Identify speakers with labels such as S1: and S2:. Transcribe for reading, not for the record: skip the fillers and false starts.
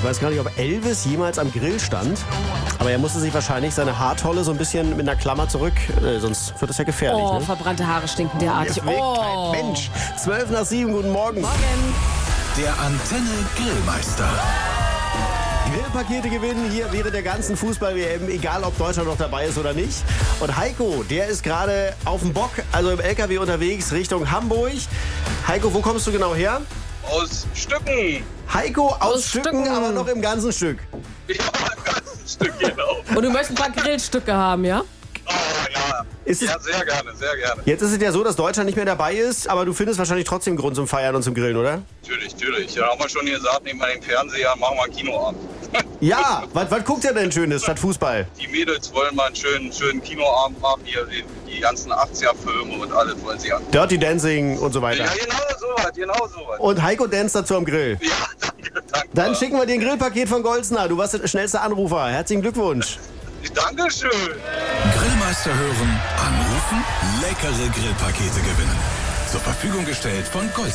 S1: weiß gar nicht, ob Elvis jemals am Grill stand. Aber er musste sich wahrscheinlich seine Haartolle so ein bisschen mit einer Klammer zurück, sonst wird das ja gefährlich.
S2: Oh,
S1: Ne?
S2: verbrannte Haare stinken derartig.
S1: Jetzt kein Mensch. 6:12, guten Morgen.
S2: Morgen.
S3: Der Antenne Grillmeister.
S1: Grillpakete gewinnen hier während der ganzen Fußball-WM, egal ob Deutschland noch dabei ist oder nicht. Und Heiko, der ist gerade auf dem Bock, also im LKW unterwegs Richtung Hamburg. Heiko, wo kommst du genau her?
S4: Aus Stücken.
S1: Heiko aus Stücken,
S2: Stücken.
S1: aber noch im ganzen Stück.
S4: Ja, ein ganzes Stück, genau.
S2: Und du möchtest ein paar Grillstücke haben, ja?
S4: Oh, ja.
S1: Ist es-
S4: Ja, sehr gerne, sehr gerne.
S1: Jetzt ist es ja so, dass Deutschland nicht mehr dabei ist, aber du findest wahrscheinlich trotzdem Grund zum Feiern und zum Grillen, oder?
S4: Natürlich. Ja, haben wir schon gesagt, nehmen wir den Fernseher, machen wir einen Kinoabend.
S1: Ja, was guckt ihr denn Schönes statt Fußball?
S4: Die Mädels wollen mal einen schönen Kinoabend machen, hier die ganzen 80er-Filme und alles wollen sie an.
S1: Dirty Dancing und so weiter.
S4: Ja, genau sowas.
S1: Und Heiko dance dazu am Grill.
S4: Ja, danke.
S1: Dann schicken wir dir ein Grillpaket von Goldsner. Du warst der schnellste Anrufer. Herzlichen Glückwunsch.
S4: Dankeschön.
S3: Grillmeister hören, anrufen, leckere Grillpakete gewinnen. Zur Verfügung gestellt von Goldsner.